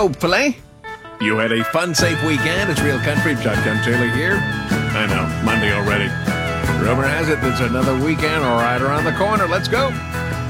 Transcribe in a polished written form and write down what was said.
hopefully. You had a fun, safe weekend. It's Real Country. Shotgun Taylor here. I know, Monday already. Rumor has it there's another weekend right around the corner. Let's go.